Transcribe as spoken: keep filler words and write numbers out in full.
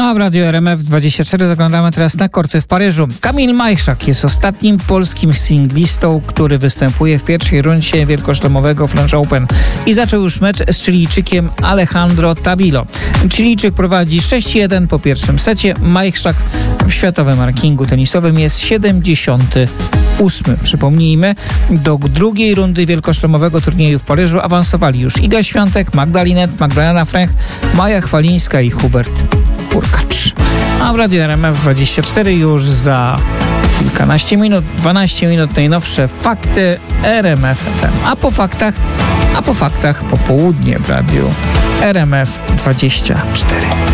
A w Radiu R M F dwadzieścia cztery zaglądamy teraz na korty w Paryżu. Kamil Majchrzak jest ostatnim polskim singlistą, który występuje w pierwszej rundzie wielkoszlemowego French Open i zaczął już mecz z Chilijczykiem Alejandro Tabilo. Chilijczyk prowadzi sześć jeden po pierwszym secie. Majchrzak w światowym rankingu tenisowym jest siedemdziesiąty ósmy. Przypomnijmy, do drugiej rundy wielkoszlemowego turnieju w Paryżu awansowali już Iga Świątek, Magda Linette, Magdalena Fręch, Maja Chwalińska i Hubert Hurkacz. A w Radiu R M F dwadzieścia cztery już za kilkanaście minut, dwanaście minut najnowsze fakty R M F F M. A po faktach, a po faktach popołudnie w Radiu R M F dwadzieścia cztery.